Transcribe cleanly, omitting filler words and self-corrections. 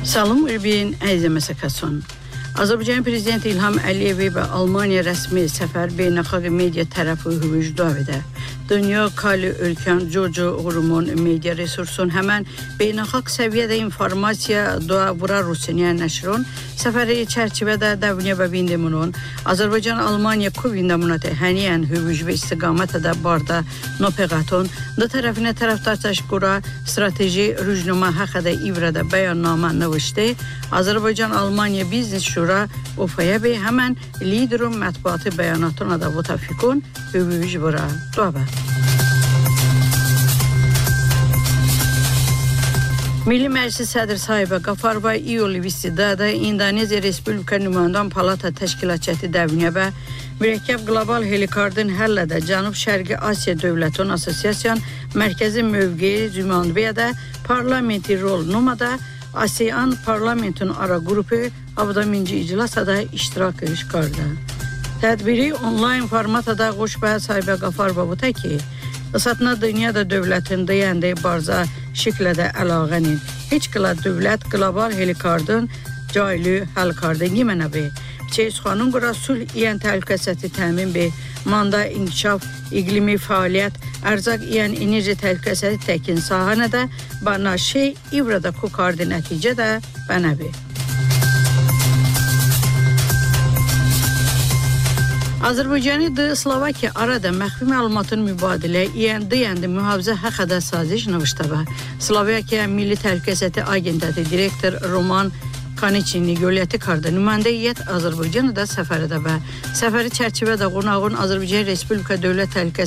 Salam Ürbin əzəməsəkəsun. Azərbaycan Prezidenti İlham Əliyev və Almaniya rəsmi səfər beynəlxalq media tərəfi hüvücdavədə. Dünya Kali Ölkən Jojo Uğrumun media resursun həmən beynəlxalq səviyyədə informasiya bura Rusiya nəşrun səfəri çərçivədə dəvniyə və bindimunun Azərbaycan Almaniya kubindamunatı həniyən hüvücvə istiqamətə də barda nopəqatun da tərəfinə tərəftar təşkura strateji rüjnuma həqədə ivrədə bəyannamə növüşdə Azərbaycan Almaniya Biznes Şura Ufaya bey həmən liderun mətbuatı bəyanatına da vutafikun hüvüc bura doğabə. Milli Məclis Sədr Sahibə Qafarova iyul 20-də İndoneziya Respublika Nümayəndə Palata Təşkilatçısı dəvniyə mürəkkəb qlobal helikardın həllədə Cənub-Şərqi Asiya Dövlətinin Assosiasiyan mərkəzi mövqeyi Zümanbiyədə parlamenti rol numada ASEAN parlamentin ara qrupu avdaminci iclasada iştirak işqardı. Tədbiri onlayn formatada qoşbə sahibə Qafarova bu ki, Isatna dünyada dövlətin deyəndə barza şəklədə əlaqənin. Heç qıla dövlət qlobal helikardın caylı həlkardın yemənəbi. Çeyizxanın qura sulh iyən təhlükəsiyyəti təmin be, manda inkişaf, iqlimi fəaliyyət, ərzaq iyən enerji təhlükəsiyyəti təkin sahənədə, bana şey ivrada kukardı nəticə də bənəbi. Azərbaycanı da Slovakiya arada məxfi məlumatın mübadilə deyəndə mühafizə həqədə saziş növüşdəbə. Slovakiya Milli Təhlükəsiyyəti Agentəti direktor Roman Kaniçini göliyyəti karda nümayəndə heyət Azərbaycanı da səfər edəbə. Səfəri çərçivədə qonağın Azərbaycan Respublika Dövlət Təhlükəsiyyəti